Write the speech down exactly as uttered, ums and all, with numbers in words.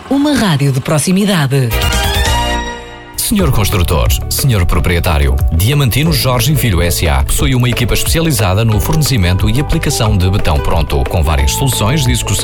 uma rádio de proximidade. Senhor Construtor, Senhor Proprietário, Diamantino Jorge e Filho S A possui uma equipa especializada no fornecimento e aplicação de betão pronto, com várias soluções de execução